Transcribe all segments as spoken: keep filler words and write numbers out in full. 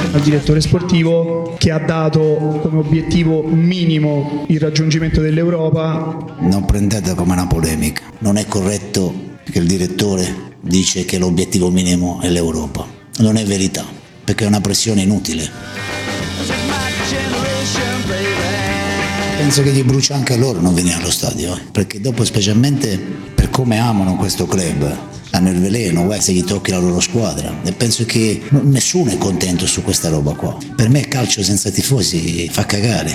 al direttore sportivo che ha dato come obiettivo minimo il raggiungimento dell'Europa. Non prendete come una polemica, non è corretto che il direttore dice che l'obiettivo minimo è l'Europa, non è verità, perché è una pressione inutile. Penso che gli brucia anche a loro non venire allo stadio, eh? Perché dopo, specialmente per come amano questo club, hanno il veleno, guai se gli tocchi la loro squadra, e penso che nessuno è contento su questa roba qua. Per me il calcio senza tifosi fa cagare.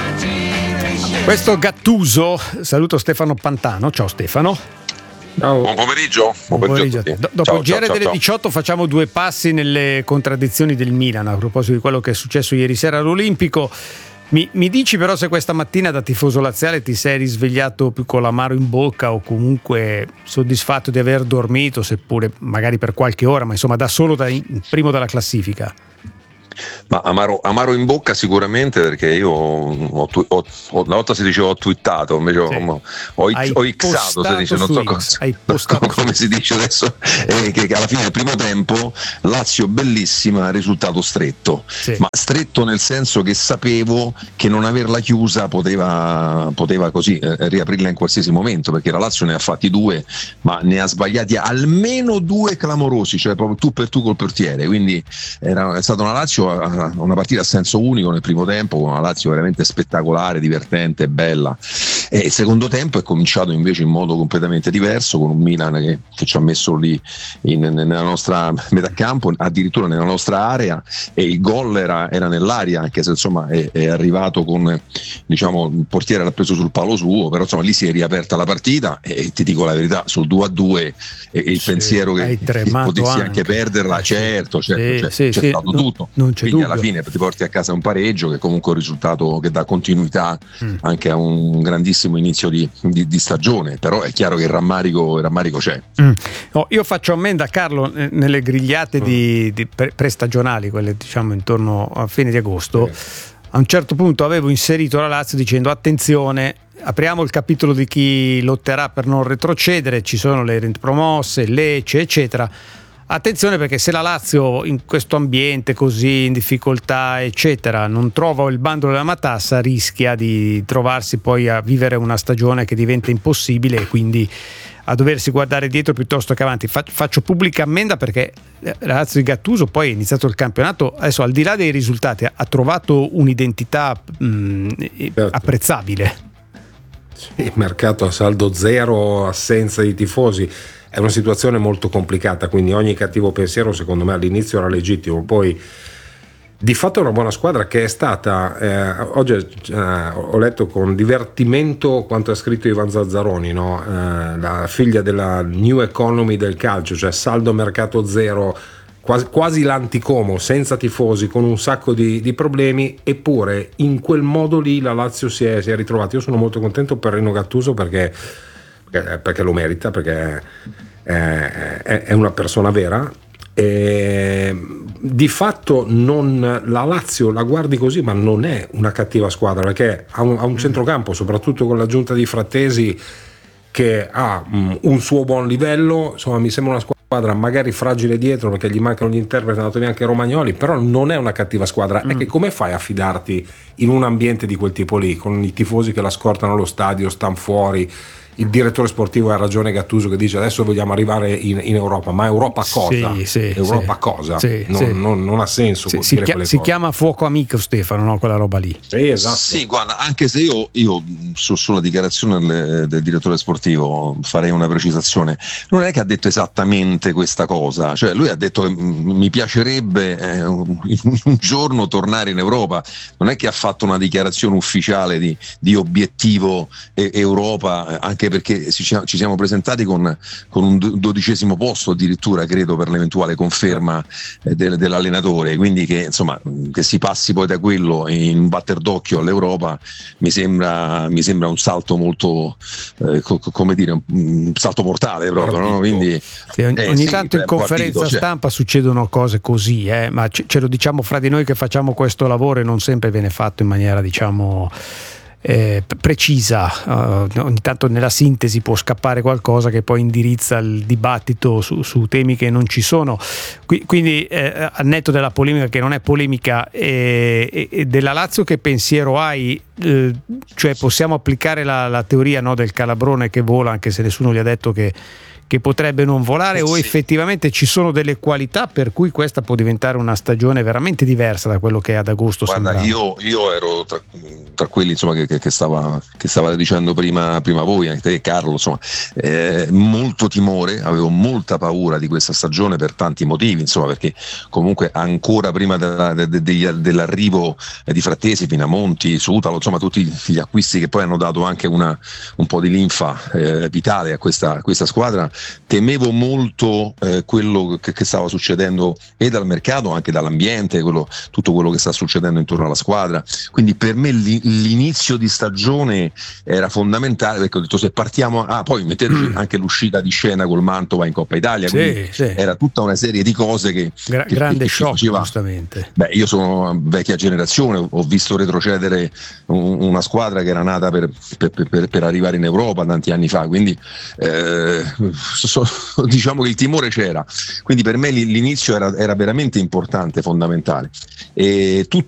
Questo Gattuso, saluto Stefano Pantano, ciao Stefano. Ciao. Buon pomeriggio, buon pomeriggio. Do- dopo ciao, il G R ciao, delle ciao. diciotto facciamo due passi nelle contraddizioni del Milan a proposito di quello che è successo ieri sera all'Olimpico. Mi, mi dici però se questa mattina da tifoso laziale ti sei risvegliato più con l'amaro in bocca o comunque soddisfatto di aver dormito, seppure magari per qualche ora, ma insomma da solo da in, primo dalla classifica? Ma amaro, amaro in bocca sicuramente, perché io ho, ho, ho, una volta si diceva ho twittato, invece sì. ho, ho, ho xato, si dice, non so cosa, come, come si dice adesso, eh, che, che alla fine del primo tempo Lazio bellissima, risultato stretto, sì. ma stretto nel senso che sapevo che non averla chiusa poteva, poteva così eh, riaprirla in qualsiasi momento, perché la Lazio ne ha fatti due, ma ne ha sbagliati almeno due clamorosi, cioè proprio tu per tu col portiere, quindi era, è stata una Lazio una partita a senso unico nel primo tempo, con una Lazio veramente spettacolare, divertente, bella, e il secondo tempo è cominciato invece in modo completamente diverso, con un Milan che, che ci ha messo lì in, nella nostra metà campo, addirittura nella nostra area, e il gol era, era nell'aria, anche se insomma è, è arrivato con, diciamo, il portiere l'ha preso sul palo suo, però insomma lì si è riaperta la partita, e ti dico la verità, sul due a due e il sì, pensiero che, che potessi anche, anche perderla, certo, certo, sì, c'è, sì, c'è sì, stato no, tutto. Non c'è Quindi dubbio. alla fine ti porti a casa un pareggio, che comunque è un risultato che dà continuità mm. anche a un grandissimo inizio di, di, di stagione, però è chiaro che il rammarico, il rammarico c'è. Mm. Oh, io faccio ammenda, Carlo, nelle grigliate mm. di, di pre- prestagionali, quelle diciamo intorno a fine di agosto, sì. a un certo punto avevo inserito la Lazio dicendo attenzione, apriamo il capitolo di chi lotterà per non retrocedere, ci sono le promosse, Lecce eccetera. Attenzione, perché se la Lazio in questo ambiente così in difficoltà eccetera non trova il bandolo della matassa, rischia di trovarsi poi a vivere una stagione che diventa impossibile e quindi a doversi guardare dietro piuttosto che avanti. Faccio pubblica ammenda perché la Lazio di Gattuso poi è iniziato il campionato, adesso al di là dei risultati ha trovato un'identità mh, certo. apprezzabile. Sì, mercato a saldo zero, assenza di tifosi. È una situazione molto complicata, quindi ogni cattivo pensiero secondo me all'inizio era legittimo, poi di fatto è una buona squadra che è stata, eh, oggi eh, ho letto con divertimento quanto ha scritto Ivan Zazzaroni, no? eh, la figlia della new economy del calcio, cioè saldo mercato zero, quasi, quasi l'anticomo, senza tifosi, con un sacco di, di problemi, eppure in quel modo lì la Lazio si è, si è ritrovata. Io sono molto contento per Rino Gattuso perché perché lo merita, perché è, è una persona vera, e di fatto non, la Lazio la guardi così, ma non è una cattiva squadra, perché ha un, ha un centrocampo, soprattutto con l'aggiunta di Frattesi, che ha um, un suo buon livello, insomma mi sembra una squadra magari fragile dietro perché gli mancano gli interpreti, è andato via anche Romagnoli, però non è una cattiva squadra. Mm. È che come fai a fidarti in un ambiente di quel tipo lì, con i tifosi che la scortano allo stadio, stanno fuori? Il direttore sportivo ha ragione, Gattuso, che dice adesso vogliamo arrivare in, in Europa, ma Europa cosa? Sì, sì, Europa sì. cosa? Sì, non, sì. Non, non ha senso. Sì, si, chia- si chiama fuoco amico, Stefano, no? Quella roba lì. Sì, esatto. Sì, guarda, anche se io, io su, sulla dichiarazione del, del direttore sportivo farei una precisazione. Non è che ha detto esattamente questa cosa, cioè lui ha detto che mi piacerebbe eh, un, un giorno tornare in Europa, non è che ha fatto una dichiarazione ufficiale di, di obiettivo eh, Europa, anche perché si, ci siamo presentati con, con un dodicesimo posto addirittura, credo, per l'eventuale conferma eh, del, dell'allenatore, quindi che insomma che si passi poi da quello in un batter d'occhio all'Europa mi sembra, mi sembra un salto molto eh, co- come dire un, un salto mortale proprio, no? Quindi sì, ogni, eh, ogni sì, tanto in conferenza partito, stampa cioè. Succedono cose così, eh, ma ce, ce lo diciamo fra di noi che facciamo questo lavoro e non sempre viene fatto in maniera diciamo eh, precisa, uh, ogni tanto nella sintesi può scappare qualcosa che poi indirizza il dibattito su, su temi che non ci sono. Qui, quindi eh, al netto della polemica che non è polemica, e, e, e della Lazio, che pensiero hai? Eh, cioè possiamo applicare la, la teoria, no, del calabrone che vola, anche se nessuno gli ha detto che che potrebbe non volare, o effettivamente ci sono delle qualità per cui questa può diventare una stagione veramente diversa da quello che ad agosto Guarda, sembrava? io, io ero tra, tra quelli, insomma, che, che, che, stava, che stava dicendo prima, prima voi, anche te Carlo, insomma, eh, molto timore, avevo molta paura di questa stagione per tanti motivi, insomma, perché comunque ancora prima della, de, de, de, dell'arrivo di Frattesi, Pinamonti, Sutalo, insomma tutti gli acquisti che poi hanno dato anche una, un po' di linfa eh, vitale a questa, a questa squadra, temevo molto eh, quello che, che stava succedendo e dal mercato, anche dall'ambiente, quello, tutto quello che sta succedendo intorno alla squadra. Quindi per me li, l'inizio di stagione era fondamentale, perché ho detto se partiamo, ah poi metteteci anche l'uscita di scena col Mantova in Coppa Italia, sì, quindi sì. era tutta una serie di cose che, Gra- che grande che shock, faceva. giustamente. Beh, io sono vecchia generazione, ho visto retrocedere un, una squadra che era nata per, per, per, per arrivare in Europa tanti anni fa, quindi eh, so, diciamo che il timore c'era, quindi per me l'inizio era, era veramente importante, fondamentale, e tut,